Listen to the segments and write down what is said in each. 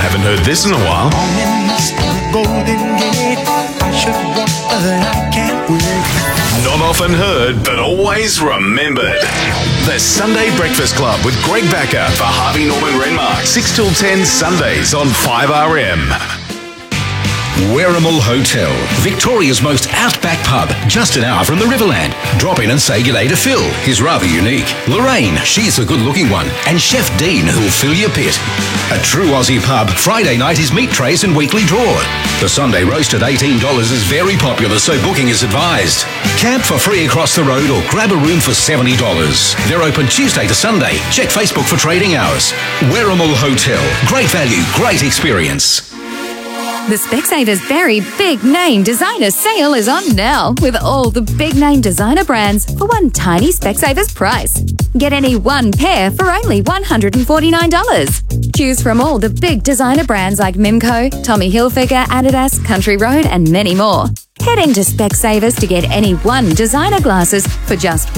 Haven't heard this in a while. Not often heard, but always remembered. The Sunday Breakfast Club with Greg Backer for Harvey Norman Renmark. 6 till 10 Sundays on 5RM. Werrimal Hotel, Victoria's most outback pub, just an hour from the Riverland. Drop in and say g'day to Phil. He's rather unique. Lorraine, she's the good-looking one. And Chef Dean, who'll fill your pit. A true Aussie pub. Friday night is meat trays and weekly draw. The Sunday roast at $18 is very popular, so booking is advised. Camp for free across the road or grab a room for $70. They're open Tuesday to Sunday. Check Facebook for trading hours. Werrimal Hotel. Great value, great experience. The Specsavers Berry Big Name Designer Sale is on now with all the big name designer brands for one tiny Specsavers price. Get any one pair for only $149. Choose from all the big designer brands like Mimco, Tommy Hilfiger, Adidas, Country Road and many more. Head into Specsavers to get any one designer glasses for just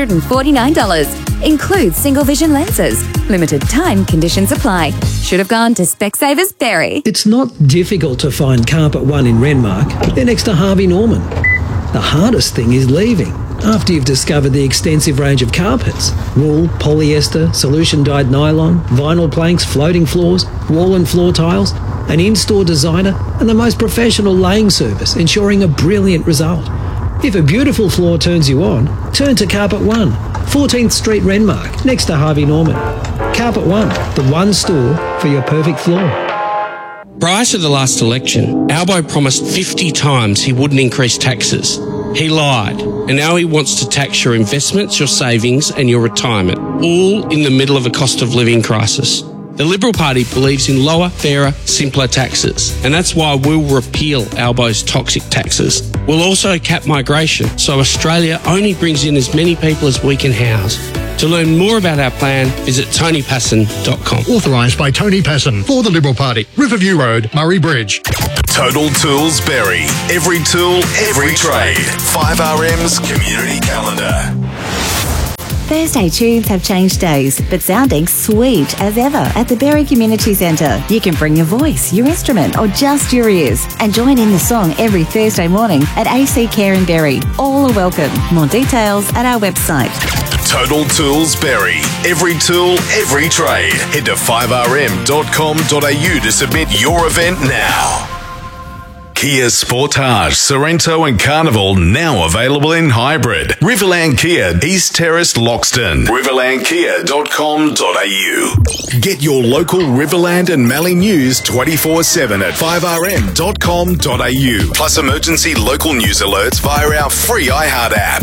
$149. Includes single vision lenses. Limited time conditions apply. Should have gone to Specsavers Berry. It's not difficult to find Carpet One in Renmark. They're next to Harvey Norman. The hardest thing is leaving. After you've discovered the extensive range of carpets, wool, polyester, solution-dyed nylon, vinyl planks, floating floors, wall and floor tiles, an in-store designer, and the most professional laying service, ensuring a brilliant result. If a beautiful floor turns you on, turn to Carpet One, 14th Street, Renmark, next to Harvey Norman. Carpet One, the one store for your perfect floor. Prior to the last election, Albo promised 50 times he wouldn't increase taxes. He lied, and now he wants to tax your investments, your savings and your retirement, all in the middle of a cost of living crisis. The Liberal Party believes in lower, fairer, simpler taxes, and that's why we'll repeal Albo's toxic taxes. We'll also cap migration, so Australia only brings in as many people as we can house. To learn more about our plan, visit tonypasson.com. Authorised by Tony Passon for the Liberal Party. Riverview Road, Murray Bridge. Total Tools Berry. Every tool, every trade. 5RM's community calendar. Thursday tunes have changed days, but sounding sweet as ever at the Berry Community Centre. You can bring your voice, your instrument, or just your ears and join in the song every Thursday morning at AC Care in Berry. All are welcome. More details at our website. Total Tools Berry. Every tool, every trade. Head to 5rm.com.au to submit your event now. Kia Sportage, Sorrento and Carnival now available in hybrid. Riverland Kia, East Terrace, Loxton. riverlandkia.com.au. Get your local Riverland and Mallee news 24/7 at 5rm.com.au. Plus emergency local news alerts via our free iHeart app.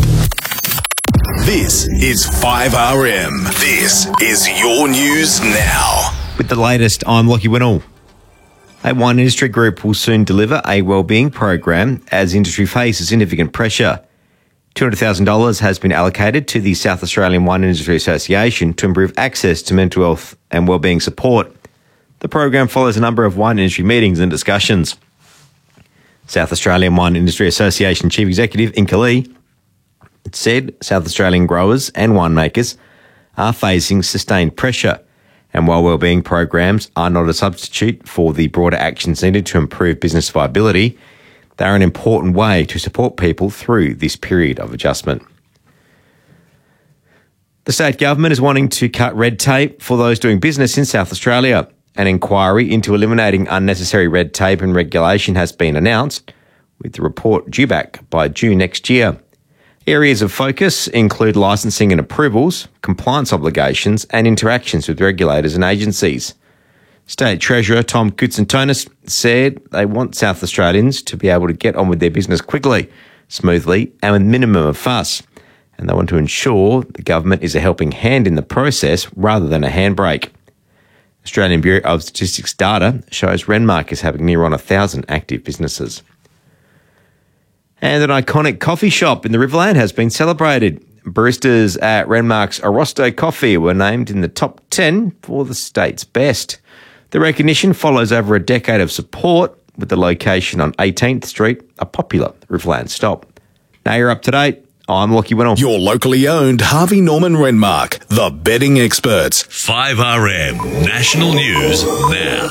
This is 5RM. This is your news now. With the latest, I'm Lockie Winnell. A1 Industry Group will soon deliver a wellbeing program as industry faces significant pressure. $200,000 has been allocated to the South Australian Wine Industry Association to improve access to mental health and wellbeing support. The program follows a number of wine industry meetings and discussions. South Australian Wine Industry Association Chief Executive Inka Lee said South Australian growers and winemakers are facing sustained pressure. And while wellbeing programs are not a substitute for the broader actions needed to improve business viability, they are an important way to support people through this period of adjustment. The state government is wanting to cut red tape for those doing business in South Australia. An inquiry into eliminating unnecessary red tape and regulation has been announced, with the report due back by June next year. Areas of focus include licensing and approvals, compliance obligations and interactions with regulators and agencies. State Treasurer Tom Koutsantonis said they want South Australians to be able to get on with their business quickly, smoothly and with minimum of fuss, and they want to ensure the government is a helping hand in the process rather than a handbrake. Australian Bureau of Statistics data shows Renmark is having near on 1,000 active businesses. And an iconic coffee shop in the Riverland has been celebrated. Baristas at Renmark's Arosto Coffee were named in the top 10 for the state's best. The recognition follows over a decade of support, with the location on 18th Street a popular Riverland stop. Now you're up to date. I'm Lockie Winnell. Your locally owned Harvey Norman Renmark, the betting experts. 5RM National News now.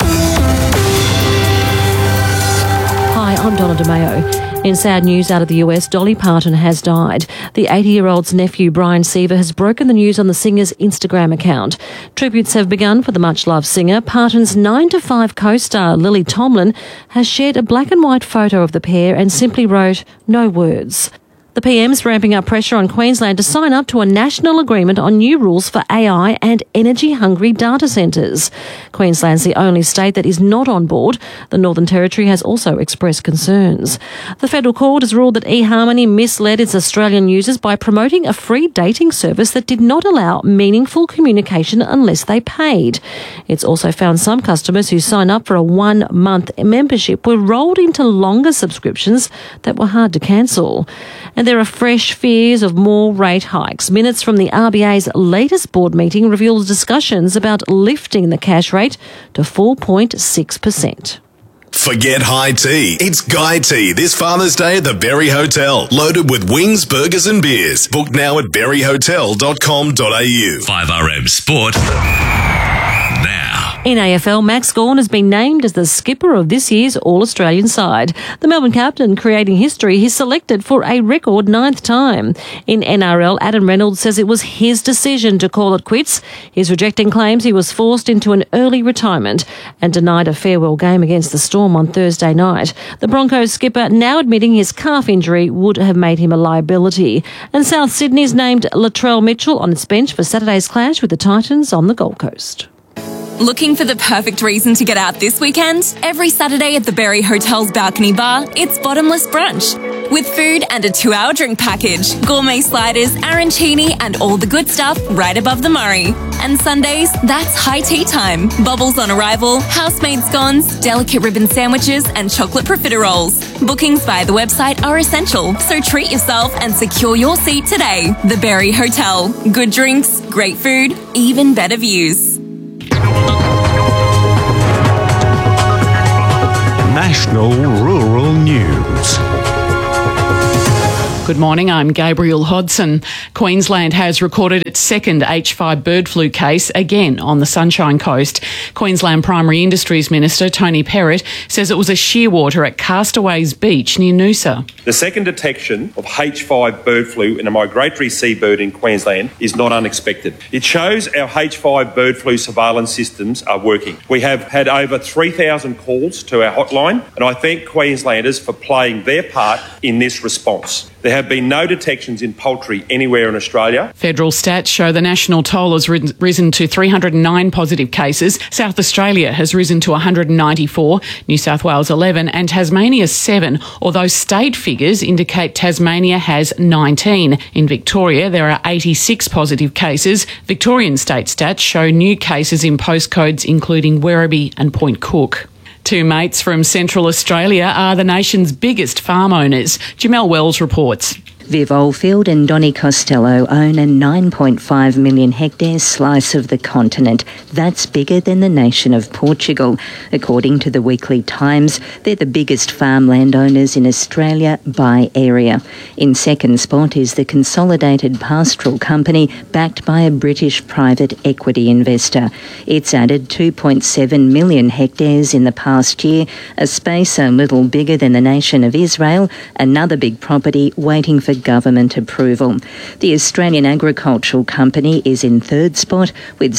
Hi, I'm Donna DeMayo. In sad news out of the US, Dolly Parton has died. The 80-year-old's nephew, Brian Seaver, has broken the news on the singer's Instagram account. Tributes have begun for the much-loved singer. Parton's 9 to 5 co-star, Lily Tomlin, has shared a black and white photo of the pair and simply wrote, "No words." The PM's ramping up pressure on Queensland to sign up to a national agreement on new rules for AI and energy-hungry data centres. Queensland's the only state that is not on board. The Northern Territory has also expressed concerns. The federal court has ruled that eHarmony misled its Australian users by promoting a free dating service that did not allow meaningful communication unless they paid. It's also found some customers who sign up for a 1-month membership were rolled into longer subscriptions that were hard to cancel. And there are fresh fears of more rate hikes. Minutes from the RBA's latest board meeting revealed discussions about lifting the cash rate to 4.6%. Forget high tea. It's Guy Tea this Father's Day at the Berry Hotel. Loaded with wings, burgers and beers. Book now at berryhotel.com.au. 5RM Sport now. In AFL, Max Gawn has been named as the skipper of this year's All-Australian side. The Melbourne captain, creating history, he's selected for a record 9th time. In NRL, Adam Reynolds says it was his decision to call it quits. He's rejecting claims he was forced into an early retirement and denied a farewell game against the Storm on Thursday night. The Broncos skipper now admitting his calf injury would have made him a liability. And South Sydney's named Latrell Mitchell on its bench for Saturday's clash with the Titans on the Gold Coast. Looking for the perfect reason to get out this weekend? Every Saturday at the Berry Hotel's balcony bar, it's bottomless brunch. With food and a 2-hour drink package, gourmet sliders, arancini and all the good stuff right above the Murray. And Sundays, that's high tea time. Bubbles on arrival, house-made scones, delicate ribbon sandwiches and chocolate profiteroles. Bookings via the website are essential, so treat yourself and secure your seat today. The Berry Hotel. Good drinks, great food, even better views. National Rural News. Good morning, I'm Gabriel Hodson. Queensland has recorded its second H5 bird flu case again on the Sunshine Coast. Queensland Primary Industries Minister Tony Perrott says it was a shearwater at Castaways Beach near Noosa. The second detection of H5 bird flu in a migratory seabird in Queensland is not unexpected. It shows our H5 bird flu surveillance systems are working. We have had over 3,000 calls to our hotline, and I thank Queenslanders for playing their part in this response. There have been no detections in poultry anywhere in Australia. Federal stats show the national toll has risen to 309 positive cases. South Australia has risen to 194, New South Wales 11 and Tasmania 7, although state figures indicate Tasmania has 19. In Victoria, there are 86 positive cases. Victorian state stats show new cases in postcodes including Werribee and Point Cook. Two mates from Central Australia are the nation's biggest farm owners. Jamelle Wells reports. Viv Oldfield and Donny Costello own a 9.5 million hectare slice of the continent. That's bigger than the nation of Portugal. According to the Weekly Times, they're the biggest farm landowners in Australia by area. In second spot is the Consolidated Pastoral Company, backed by a British private equity investor. It's added 2.7 million hectares in the past year, a space a little bigger than the nation of Israel, another big property waiting for government approval. The Australian Agricultural Company is in third spot with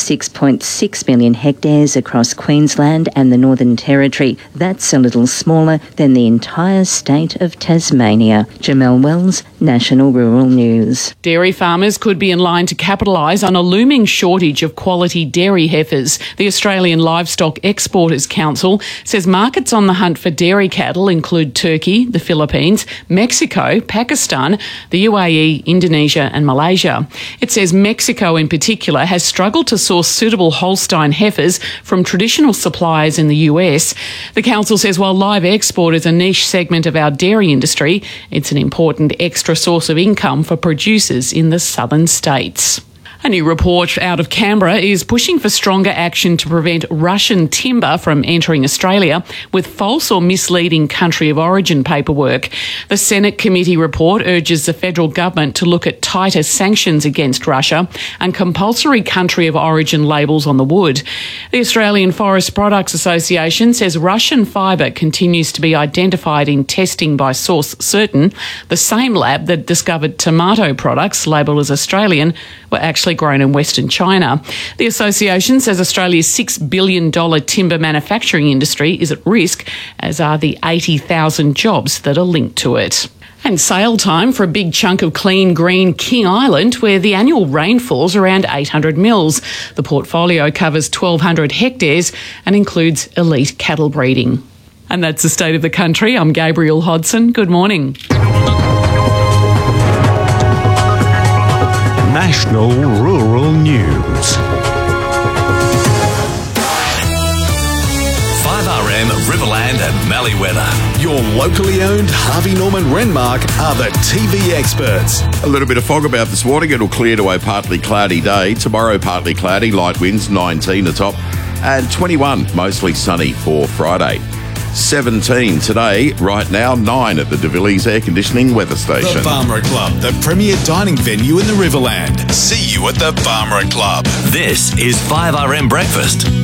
6.6 million hectares across Queensland and the Northern Territory. That's a little smaller than the entire state of Tasmania. Jamelle Wells, National Rural News. Dairy farmers could be in line to capitalise on a looming shortage of quality dairy heifers. The Australian Livestock Exporters Council says markets on the hunt for dairy cattle include Turkey, the Philippines, Mexico, Pakistan, the UAE, Indonesia and Malaysia. It says Mexico in particular has struggled to source suitable Holstein heifers from traditional suppliers in the US. The council says while live export is a niche segment of our dairy industry, it's an important extra source of income for producers in the southern states. A new report out of Canberra is pushing for stronger action to prevent Russian timber from entering Australia with false or misleading country of origin paperwork. The Senate committee report urges the federal government to look at tighter sanctions against Russia and compulsory country of origin labels on the wood. The Australian Forest Products Association says Russian fibre continues to be identified in testing by Source Certain. The same lab that discovered tomato products labelled as Australian were actually grown in Western China. The association says Australia's $6 billion timber manufacturing industry is at risk, as are the 80,000 jobs that are linked to it. And sale time for a big chunk of clean green King Island, where the annual rainfall's around 800 mils. The portfolio covers 1,200 hectares and includes elite cattle breeding. And that's the state of the country. I'm Gabriel Hodson. Good morning. National Rural News. 5RM Riverland and Mallee weather. Your locally owned Harvey Norman Renmark are the TV experts. A little bit of fog about this morning. It'll clear to a partly cloudy day. Tomorrow, partly cloudy, light winds, 19 the top, and 21 mostly sunny for Friday. 17 today, right now, 9 at the De Villiers Air Conditioning Weather Station. The Barmera Club, the premier dining venue in the Riverland. See you at the Barmera Club. This is 5RM Breakfast.